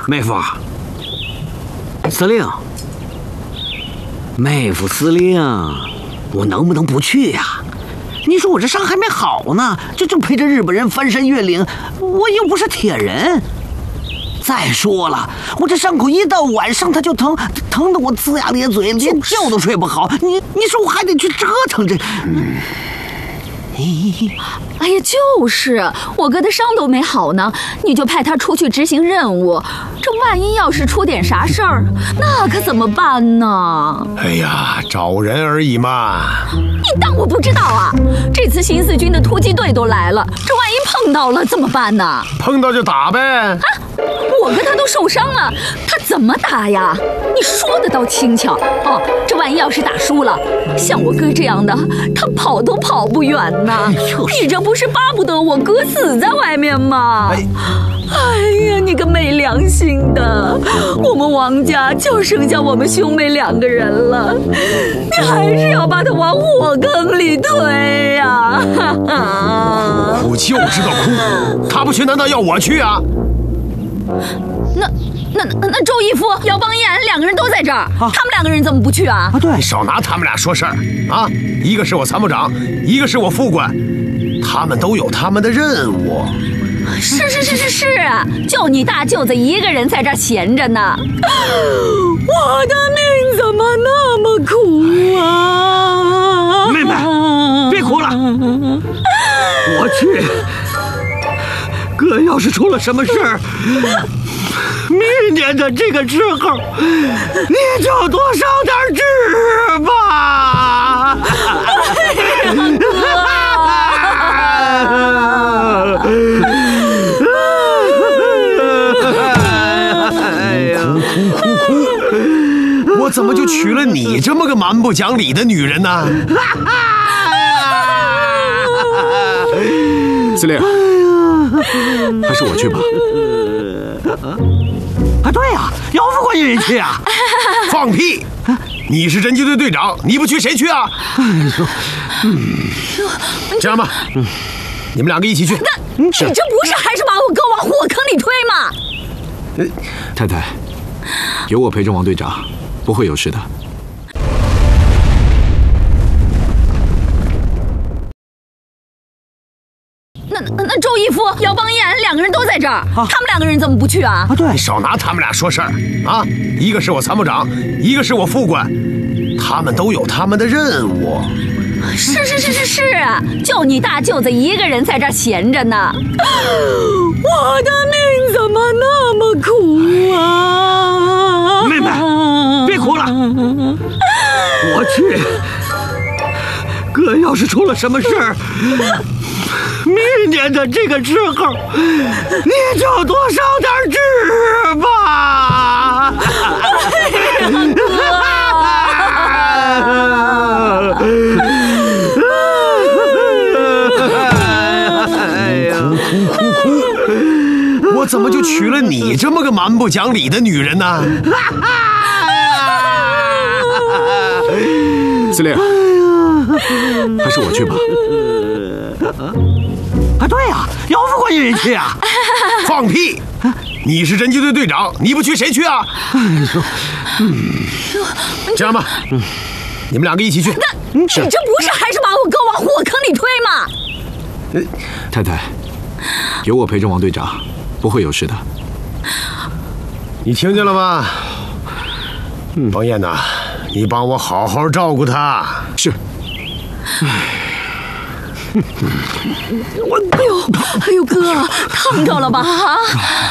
妹夫，司令，妹夫，司令，我能不能不去呀？你说我这伤还没好呢，就陪着日本人翻山越岭，我又不是铁人。再说了，我这伤口一到晚上它就疼得我龇牙咧嘴，连觉都睡不好。你说我还得去折腾这。 哎呀，就是我哥的伤都没好呢，你就派他出去执行任务，这万一要是出点啥事儿，那可怎么办呢？ 哎呀，找人而已嘛。 你当我不知道啊？这次新四军的突击队都来了，这万一碰到了怎么办呢？ 碰到就打呗。啊， 我哥他都受伤了，他怎么打呀？你说的倒轻巧哦，这万一要是打输了，像我哥这样的，他跑都跑不远呢。你这不是巴不得我哥死在外面吗？哎呀，你个没良心的！我们王家就剩下我们兄妹2个人了，你还是要把他往火坑里推呀！ 哭就知道哭，他不去难道要我去啊？ 那周义夫、姚邦彦2个人都在这儿，他们2个人怎么不去啊？ 对，你少拿他们俩说事儿啊！一个是我参谋长，一个是我副官，他们都有他们的任务。 是，就你大舅子一个人在这儿闲着呢。我的命怎么那么苦啊！ 妹妹，别哭了，我去。哥要是出了什么事儿，明年的这个时候，你就多烧点纸吧。 哭！我怎么就娶了你这么个蛮不讲理的女人呢？ 司令，还是我去吧。 对呀，姚副官也去啊。 放屁！你是侦缉队队长，你不去谁去啊？这样吧，你们2个一起去。 你这不是还是把我哥往火坑里推吗？ 太太，有我陪着王队长，不会有事的。 那周义夫、姚邦彦2个人都在这儿，他们2个人怎么不去啊？ 对， 你少拿他们俩说事儿啊！一个是我参谋长，一个是我副官，他们都有他们的任务。 是，就你大舅子一个人在这儿闲着呢。我的命怎么那么苦啊！ 妹妹，别哭了，我去。哥要是出了什么事儿，明年的这个时候，你就多烧点纸吧。 哭！我怎么就娶了你这么个蛮不讲理的女人呢？ 司令，还是我去吧。 对呀，姚副官也去啊。 放屁！你是侦缉队队长，你不去谁去啊？这样吧，你们2个一起去。 你这不是还是把我哥往火坑里推吗？ 太太，有我陪着王队长，不会有事的。 你听见了吗？王燕呐，你帮我好好照顾他。 是。 哎呦哥，烫着了吧？